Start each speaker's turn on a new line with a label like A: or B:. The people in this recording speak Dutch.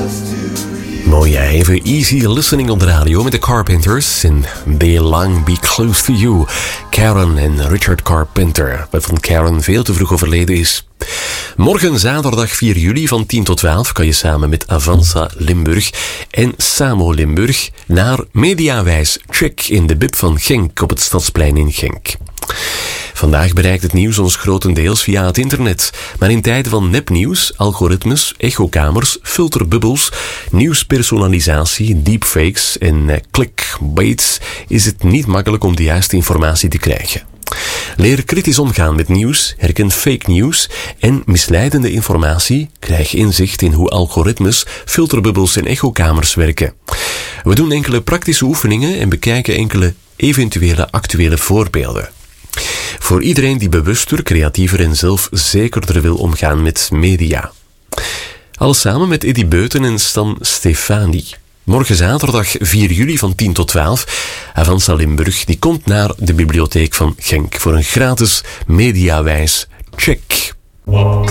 A: Mooi, ja. Even easy listening op de radio met de Carpenters en They Long Be Close to You. Karen en Richard Carpenter, waarvan Karen veel te vroeg overleden is. Morgen zaterdag 4 juli van 10 tot 12 kan je samen met Avanza Limburg en Samo Limburg naar Mediawijs Check in de Bib van Genk op het Stadsplein in Genk. Vandaag bereikt het nieuws ons grotendeels via het internet. Maar in tijden van nepnieuws, algoritmes, echokamers, filterbubbels, nieuwspersonalisatie, deepfakes en clickbaits is het niet makkelijk om de juiste informatie te krijgen. Leer kritisch omgaan met nieuws, herken fake nieuws en misleidende informatie, krijg inzicht in hoe algoritmes, filterbubbels en echokamers werken. We doen enkele praktische oefeningen en bekijken enkele eventuele actuele voorbeelden. Voor iedereen die bewuster, creatiever en zelfzekerder wil omgaan met media. Alles samen met Eddy Beuten en Stan Stefani. Morgen zaterdag 4 juli van 10 tot 12. Avanza Limburg die komt naar de bibliotheek van Genk voor een gratis Mediawijs check.